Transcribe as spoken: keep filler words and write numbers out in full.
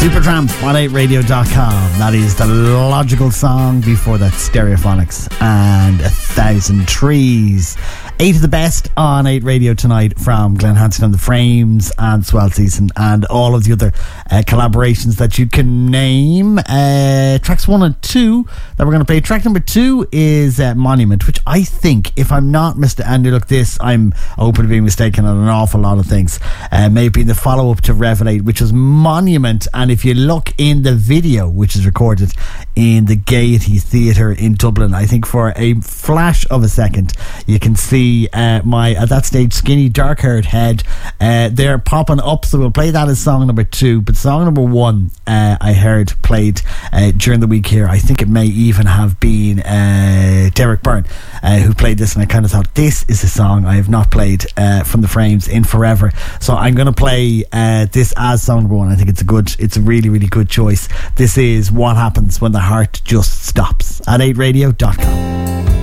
Supertramp on eight radio dot com. That is the logical song. Before that, Stereophonics and A Thousand Trees. Eight of the best on eight Radio tonight from Glenn Hansen and the Frames and Swell Season and all of the other uh, collaborations that you can name. Uh, tracks one and two that we're going to play. Track number two is uh, Monument, which I think, if I'm not Mister Andy, look, this, I'm open to being mistaken on an awful lot of things. Uh, maybe the follow-up to Revelate, which was Monument. And if you look in the video, which is recorded in the Gaiety Theatre in Dublin, I think for a flash of a second, you can see Uh, my at that stage skinny dark haired head uh, they're popping up, so we'll play that as song number two. But song number one uh, I heard played uh, during the week here. I think it may even have been uh, Derek Byrne uh, who played this, and I kind of thought, this is a song I have not played uh, from the Frames in forever, so I'm going to play uh, this as song number one. I think it's a good it's a really really good choice. This is What Happens When the Heart Just Stops at eight radio dot com.